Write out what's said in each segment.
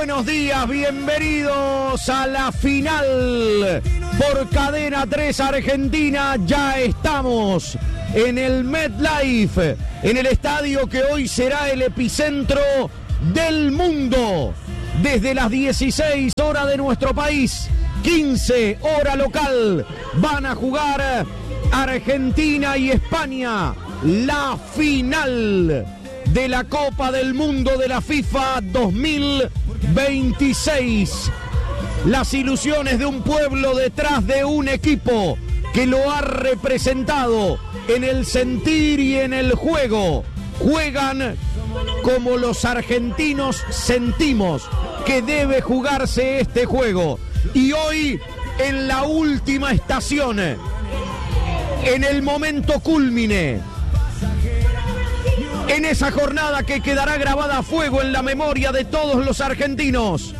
buenos días, bienvenidos a la final por Cadena 3 Argentina. Ya estamos en el MetLife, en el estadio que hoy será el epicentro del mundo. Desde las 16 horas de nuestro país, 15 hora local, van a jugar Argentina y España la final de la Copa del Mundo de la FIFA 2026. Las ilusiones de un pueblo detrás de un equipo que lo ha representado en el sentir y en el juego. Juegan como los argentinos sentimos que debe jugarse este juego. Y hoy, en la última estación, en el momento cúlmine, en esa jornada que quedará grabada a fuego en la memoria de todos los argentinos,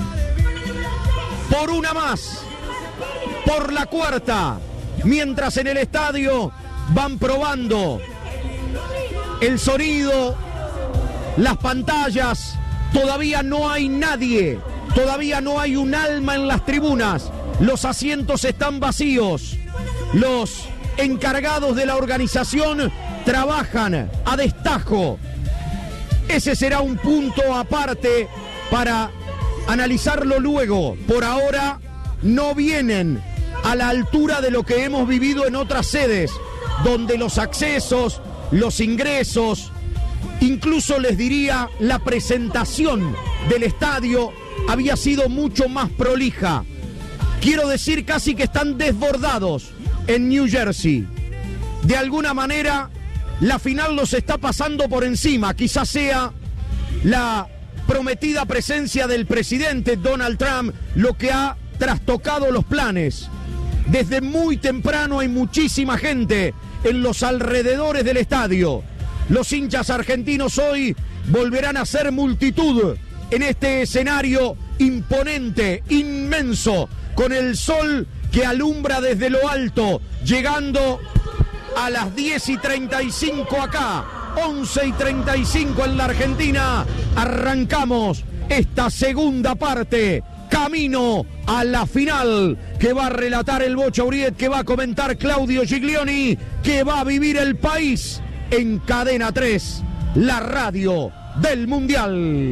por una más, por la cuarta, mientras en el estadio van probando el sonido, las pantallas, todavía no hay nadie, todavía no hay un alma en las tribunas, los asientos están vacíos, los encargados de la organización trabajan a destajo. Ese será un punto aparte para analizarlo luego. Por ahora no vienen a la altura de lo que hemos vivido en otras sedes, donde los accesos, los ingresos, incluso les diría la presentación del estadio había sido mucho más prolija. Quiero decir casi que están desbordados en New Jersey. De alguna manera la final los está pasando por encima. Quizás sea la prometida presencia del presidente Donald Trump lo que ha trastocado los planes. Desde muy temprano hay muchísima gente en los alrededores del estadio. Los hinchas argentinos hoy volverán a ser multitud en este escenario imponente, inmenso, con el sol que alumbra desde lo alto, llegando a las 10:35 acá, 11:35 en la Argentina. Arrancamos esta segunda parte, camino a la final, que va a relatar el Bocha Uriet, que va a comentar Claudio Giglioni, que va a vivir el país en Cadena 3, la radio del Mundial.